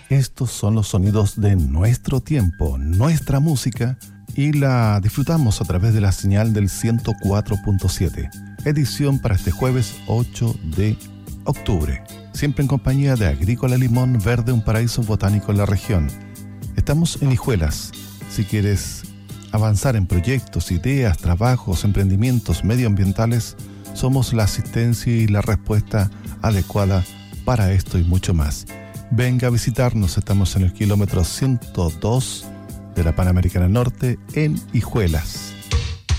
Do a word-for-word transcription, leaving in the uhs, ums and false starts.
Estos son los sonidos de nuestro tiempo, nuestra música, y la disfrutamos a través de la señal del ciento cuatro punto siete. Edición para este jueves ocho de octubre. Siempre en compañía de Agrícola Limón Verde, un paraíso botánico en la región. Estamos en Hijuelas. Si quieres avanzar en proyectos, ideas, trabajos, emprendimientos medioambientales, somos la asistencia y la respuesta adecuada para esto y mucho más. Venga a visitarnos, estamos en el kilómetro ciento dos de la Panamericana Norte en Hijuelas.